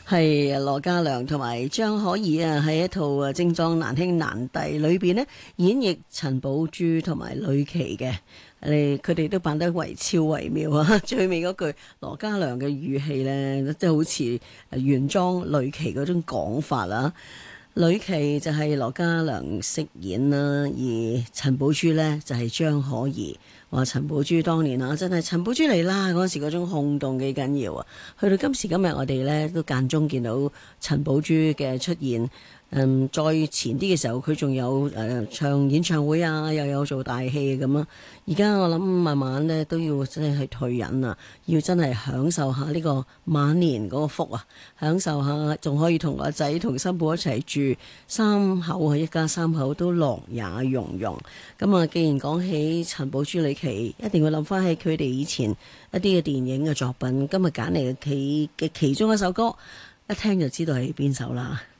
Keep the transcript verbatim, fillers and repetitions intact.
係羅嘉良同埋張可頤啊，喺一套啊精裝難兄難弟裏邊呢，演繹陳寶珠同埋呂奇嘅，誒佢哋都扮得惟肖惟妙啊！最尾嗰句羅嘉良嘅語氣呢，即係好似原裝呂奇嗰種講法啦。呂奇就係羅嘉良飾演啦，而陳寶珠呢，就係張可頤。話陳寶珠當年啊，真係陳寶珠嚟啦！嗰時嗰種轟動幾緊要啊！去到今時今日，我哋呢都間中見到陳寶珠嘅出現。嗯，再前啲嘅時候，佢仲有誒、呃、唱演唱會啊，又有做大戲咁啊。而家我諗慢慢呢都要真係去退隱啦，要真係享受下呢個晚年嗰個福啊，享受下仲可以同個仔同新抱一齊住，三口啊一家三口都樂也融融。咁啊，既然講起陳寶珠、呂奇，一定會諗翻起佢哋以前一啲嘅電影嘅作品。今日揀嚟嘅其嘅其中一首歌，一聽就知道係邊首啦。